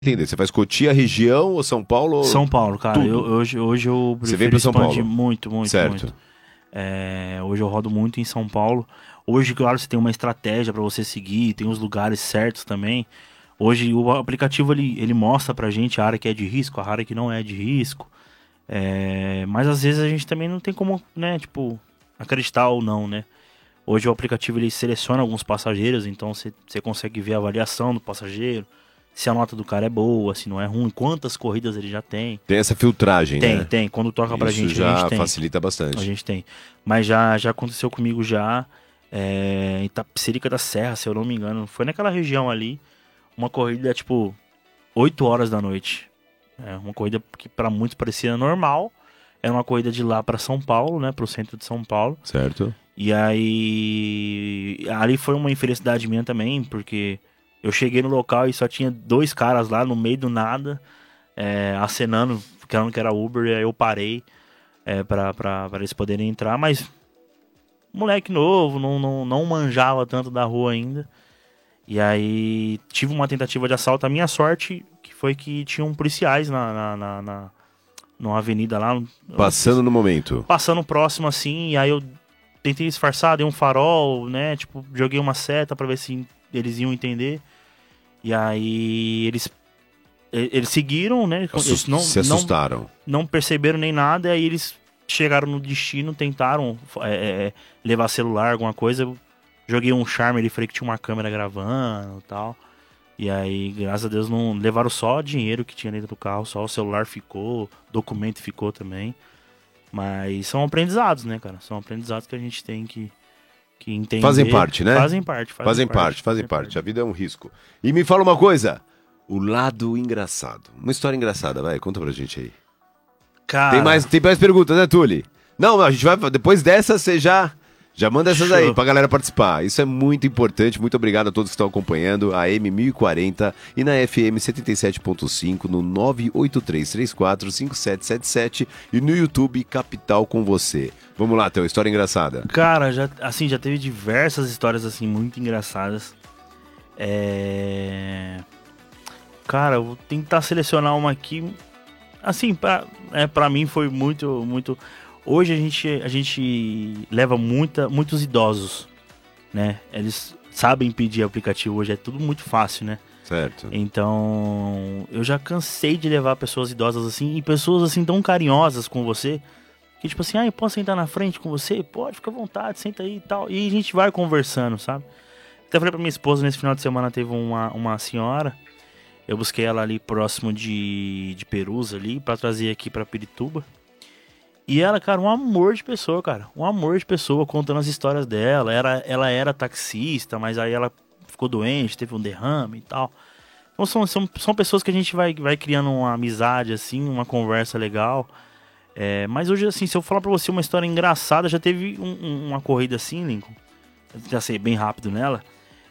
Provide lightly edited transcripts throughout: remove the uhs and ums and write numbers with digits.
Entender, você faz Cotia, região ou São Paulo? São Paulo, cara. Hoje eu Você vem para São Paulo? Muito. Certo. Hoje eu rodo muito em São Paulo. Hoje, claro, você tem uma estratégia para você seguir, tem os lugares certos também. Hoje o aplicativo ele mostra pra gente a área que é de risco, a área que não é de risco. Mas às vezes a gente também não tem como, né, tipo, acreditar ou não, né? Hoje o aplicativo ele seleciona alguns passageiros, então você consegue ver a avaliação do passageiro, se a nota do cara é boa, se não é ruim, quantas corridas ele já tem. Tem essa filtragem, né? Tem. Quando toca pra gente, já a gente tem. facilita bastante. A gente tem. Mas já aconteceu comigo já, em Itapecerica da Serra, se eu não me engano. Foi naquela região ali, uma corrida, tipo, 8 horas da noite. Uma corrida que pra muitos parecia normal. Era uma corrida de lá pra São Paulo, né? Pro centro de São Paulo. Certo. E aí... Ali foi uma infelicidade minha também, porque... Eu cheguei no local e só tinha 2 caras lá no meio do nada, acenando, falando que era Uber, e aí eu parei pra eles poderem entrar, mas moleque novo, não manjava tanto da rua ainda. E aí tive uma tentativa de assalto. A minha sorte que foi que tinham policiais numa avenida lá. Passando no momento. Passando próximo assim, e aí eu tentei disfarçar, dei um farol, né, tipo, joguei uma seta pra ver se eles iam entender. E aí eles seguiram, né? Eles se assustaram. Não perceberam nem nada, e aí eles chegaram no destino, tentaram levar celular, alguma coisa. Eu joguei um charme, ele falei que tinha uma câmera gravando e tal. E aí, graças a Deus, não levaram só o dinheiro que tinha dentro do carro, só o celular ficou, documento ficou também. Mas são aprendizados, né, cara? São aprendizados que a gente tem que entender. Fazem parte, né? Fazem parte. A vida é um risco. E me fala uma coisa, o lado engraçado. Uma história engraçada, vai, conta pra gente aí. Cara... Tem mais perguntas, né, Tuli? Não, a gente vai, depois dessa você já manda essas aí pra galera participar. Isso é muito importante. Muito obrigado a todos que estão acompanhando a M1040 e na FM 77.5 no 983345777 e no YouTube Capital com você. Vamos lá, Theo, história engraçada. Cara, já teve diversas histórias assim muito engraçadas. Cara, eu vou tentar selecionar uma aqui. Assim, pra mim foi muito... Hoje a gente leva muitos idosos, né? Eles sabem pedir aplicativo, hoje é tudo muito fácil, né? Certo. Então, eu já cansei de levar pessoas idosas assim, e pessoas assim tão carinhosas com você, que tipo assim, eu posso sentar na frente com você? Pode, fica à vontade, senta aí e tal. E a gente vai conversando, sabe? Até falei pra minha esposa, nesse final de semana teve uma senhora, eu busquei ela ali próximo de Perus ali, pra trazer aqui pra Pirituba. E ela, cara, um amor de pessoa, cara. Um amor de pessoa, contando as histórias dela. Ela era taxista, mas aí ela ficou doente, teve um derrame e tal. Então são pessoas que a gente vai criando uma amizade, assim, uma conversa legal. Mas hoje, assim, se eu falar pra você uma história engraçada, já teve uma corrida assim, Lincoln. Já sei, bem rápido nela.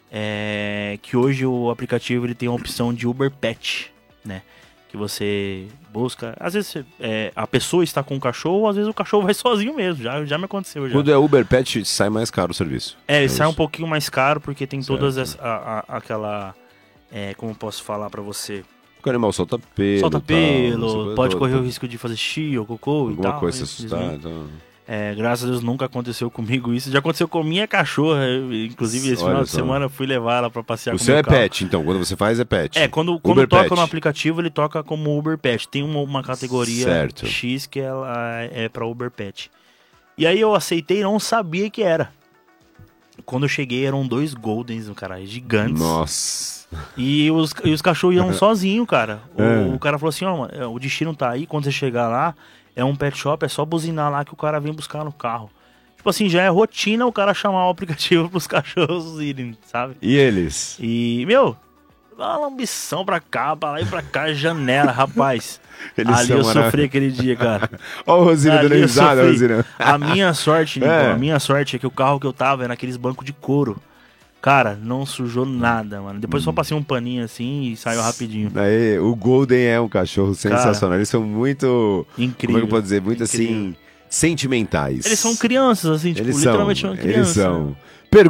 Que hoje o aplicativo ele tem a opção de Uber Pet, né? Que você busca, às vezes a pessoa está com o cachorro, ou às vezes o cachorro vai sozinho mesmo, já me aconteceu já. Quando é Uber Pet, sai mais caro o serviço. Ele sai um pouquinho mais caro, porque tem certo. todas aquela, como eu posso falar pra você? O animal solta pelo, pode correr o risco de fazer xixi ou cocô e tal. Alguma coisa se assustar, então... graças a Deus nunca aconteceu comigo isso. Já aconteceu com minha cachorra. Inclusive, esse final de semana eu fui levar ela pra passear com o meu carro. O seu é pet, então. Quando você faz, é pet. Quando toca no aplicativo, ele toca como Uber Pet. Tem uma categoria certo. X que ela é pra Uber Pet. E aí eu aceitei e não sabia que era. Quando eu cheguei, eram 2 Goldens, cara, gigantes. Nossa. E os cachorros iam sozinhos, cara. O cara falou assim, o destino tá aí, quando você chegar lá, é um pet shop, é só buzinar lá que o cara vem buscar no carro. Tipo assim, já é rotina o cara chamar o aplicativo pros cachorros irem, sabe? E eles? E, uma lambição pra cá, pra lá e pra cá, janela, rapaz. Eles ali eu sofri aquele dia, cara. Ó o Rosino dando risada, Rosino. A minha sorte, Nico, a minha sorte é que o carro que eu tava era naqueles bancos de couro. Cara, não sujou nada, mano. Depois só passei um paninho assim e saiu rapidinho. O Golden é um cachorro sensacional. Cara, eles são muito... Incrível. Como é que eu posso dizer? Muito incrível. Assim... sentimentais. Eles são crianças, assim, tipo, literalmente uma criança. Eles são.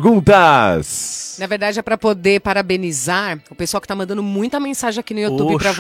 Perguntas! Na verdade, é pra poder parabenizar o pessoal que tá mandando muita mensagem aqui no YouTube pra